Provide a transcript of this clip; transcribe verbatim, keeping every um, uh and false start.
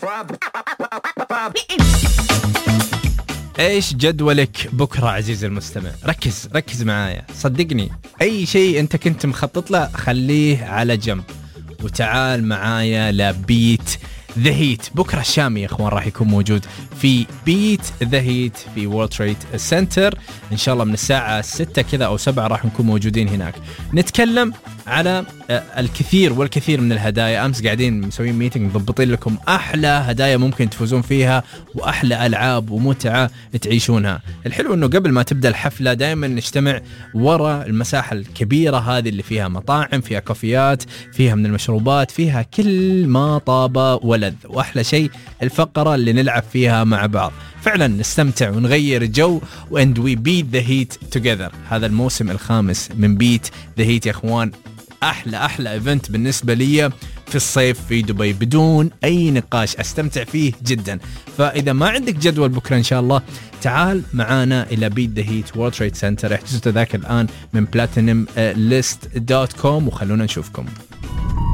ايش جدولك بكرة عزيزي المستمع؟ ركز ركز معايا، صدقني اي شيء انت كنت مخطط له خليه على جنب وتعال معايا لبيت ذا هيت. بكرة الشامي يا اخوان راح يكون موجود في بيت ذا هيت في وورلد تريد سنتر ان شاء الله من الساعة ستة كذا او سبعة راح نكون موجودين هناك. نتكلم على الكثير والكثير من الهدايا. امس قاعدين مسوين ميتنج مضبطين لكم احلى هدايا ممكن تفوزون فيها واحلى العاب ومتعة تعيشونها. الحلو انه قبل ما تبدا الحفلة دائما نجتمع ورا المساحة الكبيرة هذه اللي فيها مطاعم، فيها كافيات، فيها من المشروبات، فيها كل ما طاب ولذ، واحلى شيء الفقرة اللي نلعب فيها مع بعض. فعلا نستمتع ونغير الجو and we beat the heat together. هذا الموسم الخامس من beat the heat يا اخوان، احلى احلى ايفنت بالنسبه لي في الصيف في دبي بدون اي نقاش، استمتع فيه جدا. فاذا ما عندك جدول بكره ان شاء الله تعال معانا الى بيت ذا هيت وورلد تريد سنتر. احجزوا تذاكر الان من بلاتينم ليست دوت كوم وخلونا نشوفكم.